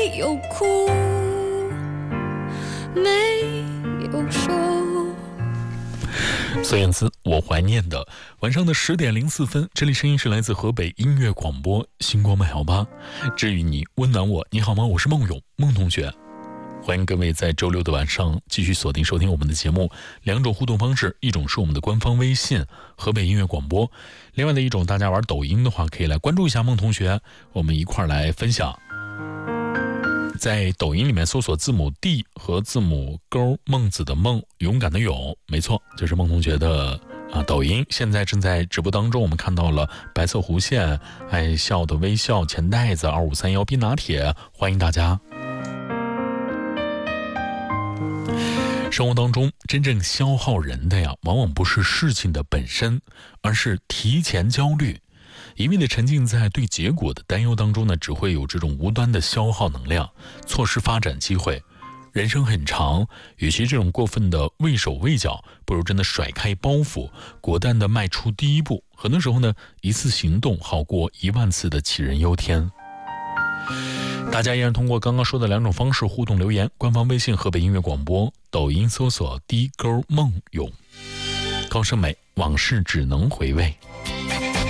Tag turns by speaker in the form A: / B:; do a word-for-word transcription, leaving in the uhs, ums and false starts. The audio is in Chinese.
A: 没有哭，没有说。
B: 孙燕姿，我怀念的。晚上的十点零四分，这里声音是来自河北音乐广播星光漫游吧，治愈你，温暖我。你好吗？我是孟勇，孟同学。欢迎各位在周六的晚上继续锁定收听我们的节目。两种互动方式，一种是我们的官方微信河北音乐广播，另外的一种大家玩抖音的话，可以来关注一下孟同学，我们一块来分享。在抖音里面搜索字母 D 和字母勾，孟子的孟，勇敢的勇，没错，就是孟同学的啊抖音。现在正在直播当中，我们看到了白色弧线、爱笑的微笑、钱袋子、二五三幺冰拿铁，欢迎大家。生活当中真正消耗人的呀，往往不是事情的本身，而是提前焦虑。一味的沉浸在对结果的担忧当中呢，只会有这种无端的消耗能量，错失发展机会。人生很长，与其这种过分的畏手畏脚，不如真的甩开包袱，果断的迈出第一步。很多时候呢，一次行动好过一万次的杞人忧天。大家依然通过刚刚说的两种方式互动留言，官方微信河北音乐广播，抖音搜索 D 勾梦勇。高胜美，往事只能回味。